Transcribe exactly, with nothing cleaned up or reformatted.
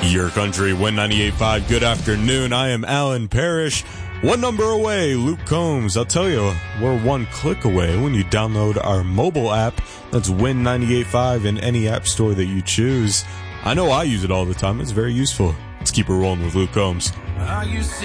Your Country, Win ninety-eight point five. Good afternoon. I am Alan Parrish. One number away, Luke Combs. I'll tell you, we're one click away when you download our mobile app. That's Win ninety-eight point five in any app store that you choose. I know I use it all the time. It's very useful. Let's keep it rolling with Luke Combs. Are you